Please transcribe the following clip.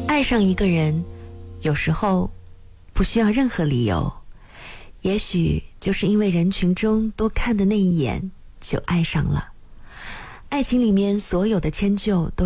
爱上一个人，有时候不需要任何理由，也许就是因为人群中多看的那一眼就爱上了。爱情里面所有的迁就都